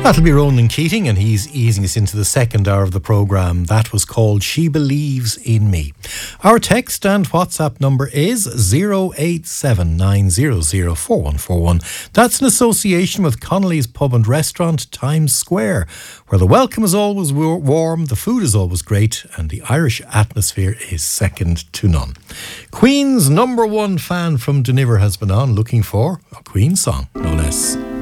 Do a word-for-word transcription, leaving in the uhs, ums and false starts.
That'll be Ronan Keating, and he's easing us into the second hour of the programme. That was called She Believes in Me. Our text and WhatsApp number is zero eight seven nine zero zero four one four one. That's in association with Connolly's Pub and Restaurant, Times Square, where the welcome is always warm, the food is always great, and the Irish atmosphere is second to none. Queen's number one fan from Duniver has been on, looking for a Queen song, no less.